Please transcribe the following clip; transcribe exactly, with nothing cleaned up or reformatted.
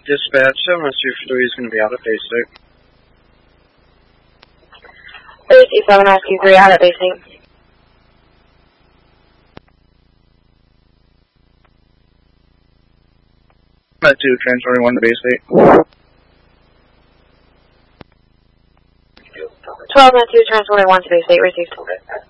Dispatch, seven oh two three is going to be out of basic. Thursday, seven oh two three, out of basic. At two, transferring one to basic. twelve oh two, transferring one to basic, received.